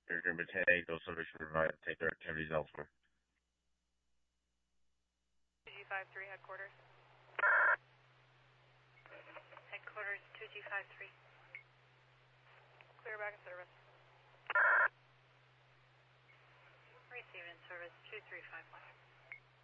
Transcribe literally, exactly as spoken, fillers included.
They're going to be ten eight, those service should provide, take their activities elsewhere. two G five three headquarters. Headquarters two G five three. Clear back in service. Receiving service two three five one.